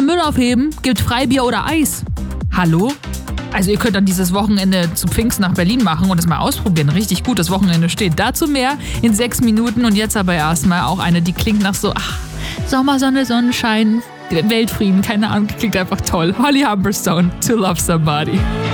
beim Müll aufheben, gibt Freibier oder Eis. Hallo? Also ihr könnt dann dieses Wochenende zu Pfingsten nach Berlin machen und es mal ausprobieren. Richtig gut, das Wochenende steht. Dazu mehr in 6 Minuten und jetzt aber erstmal auch eine, die klingt nach so, Sommersonne, Sonnenschein, Weltfrieden, keine Ahnung, die klingt einfach toll. Holly Humberstone, To Love Somebody.